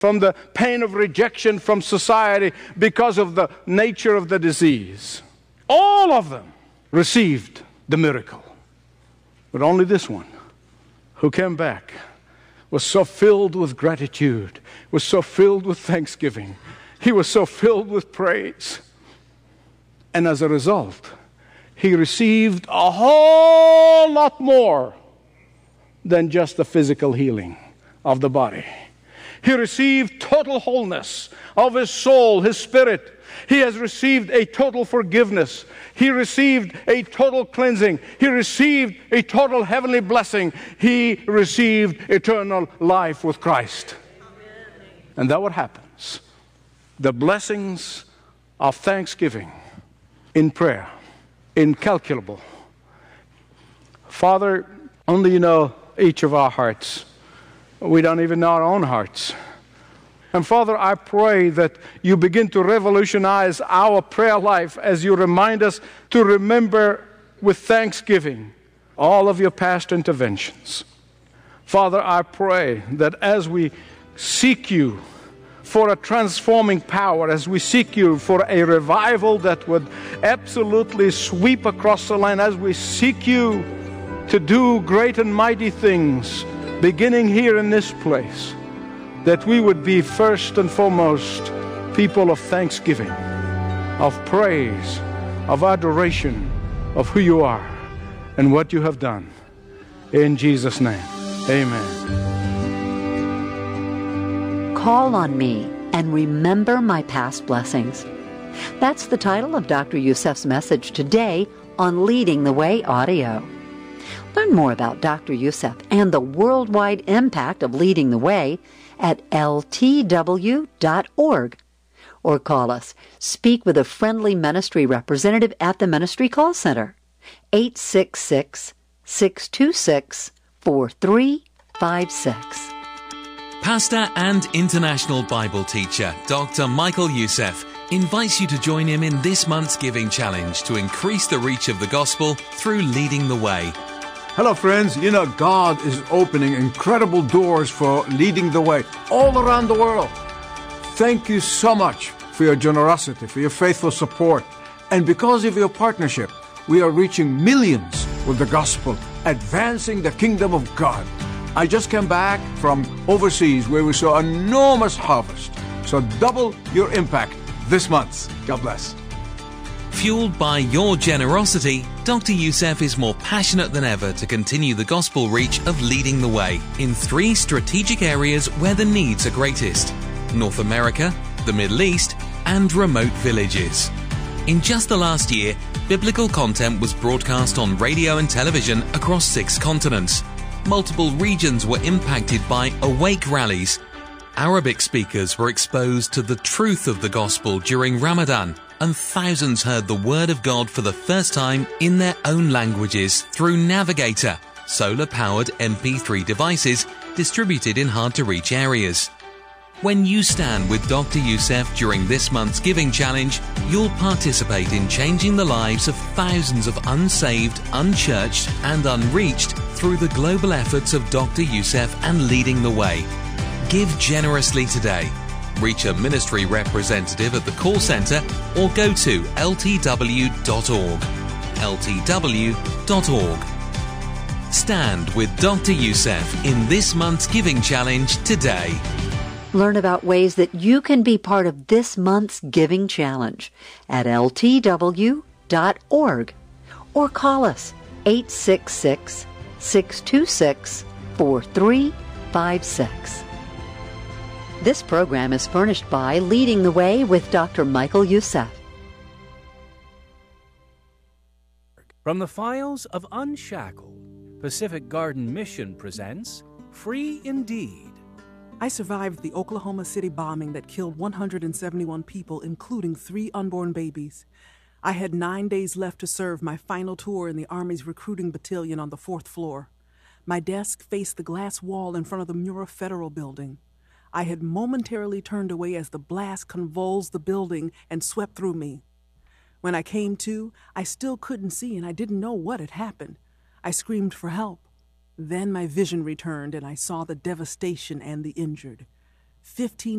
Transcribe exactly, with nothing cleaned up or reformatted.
from the pain of rejection from society because of the nature of the disease. All of them received the miracle. But only this one, who came back, was so filled with gratitude, was so filled with thanksgiving. He was so filled with praise. And as a result, he received a whole lot more than just the physical healing of the body. He received total wholeness of his soul, his spirit. He has received a total forgiveness. He received a total cleansing. He received a total heavenly blessing. He received eternal life with Christ. And that what happens. The blessings of thanksgiving in prayer, incalculable. Father, only you know each of our hearts. We don't even know our own hearts. And Father, I pray that you begin to revolutionize our prayer life as you remind us to remember with thanksgiving all of your past interventions. Father, I pray that as we seek you for a transforming power, as we seek you for a revival that would absolutely sweep across the land, as we seek you to do great and mighty things, beginning here in this place, that we would be first and foremost people of thanksgiving, of praise, of adoration of who you are and what you have done. In Jesus' name, amen. Call on me and remember my past blessings. That's the title of Doctor Youssef's message today on Leading the Way Audio. Learn more about Doctor Youssef and the worldwide impact of Leading the Way at L T W dot org, or call us. Speak with a friendly ministry representative at the Ministry Call Center, eight six six, six two six, four three five six. Pastor and international Bible teacher Doctor Michael Youssef invites you to join him in this month's Giving Challenge to increase the reach of the gospel through Leading the Way. Hello friends, you know God is opening incredible doors for Leading the Way all around the world. Thank you so much for your generosity, for your faithful support. And because of your partnership, we are reaching millions with the gospel, advancing the kingdom of God. I just came back from overseas where we saw an enormous harvest. So double your impact this month. God bless. Fueled by your generosity, Doctor Youssef is more passionate than ever to continue the gospel reach of Leading the Way in three strategic areas where the needs are greatest: North America, the Middle East, and remote villages. In just the last year, biblical content was broadcast on radio and television across six continents. Multiple regions were impacted by Awake rallies. Arabic speakers were exposed to the truth of the gospel during Ramadan, and thousands heard the Word of God for the first time in their own languages through Navigator, solar-powered M P three devices distributed in hard-to-reach areas. When you stand with Doctor Youssef during this month's Giving Challenge, you'll participate in changing the lives of thousands of unsaved, unchurched, and unreached through the global efforts of Doctor Youssef and Leading the Way. Give generously today. Reach a ministry representative at the call center or go to L T W dot org. L T W dot org. Stand with Doctor Youssef in this month's Giving Challenge today. Learn about ways that you can be part of this month's Giving Challenge at L T W dot org or call us eight six six, six two six, four three five six. This program is furnished by Leading the Way with Doctor Michael Youssef. From the files of Unshackled, Pacific Garden Mission presents Free Indeed. I survived the Oklahoma City bombing that killed one hundred seventy-one people, including three unborn babies. I had nine days left to serve my final tour in the Army's recruiting battalion on the fourth floor. My desk faced the glass wall in front of the Mura Federal Building. I had momentarily turned away as the blast convulsed the building and swept through me. When I came to, I still couldn't see and I didn't know what had happened. I screamed for help. Then my vision returned and I saw the devastation and the injured. fifteen